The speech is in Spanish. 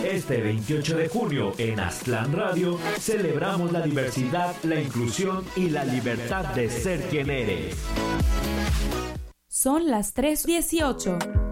Este 28 de junio en Aztlán Radio celebramos la diversidad, la inclusión y la libertad de ser quien eres. Son las 3:18.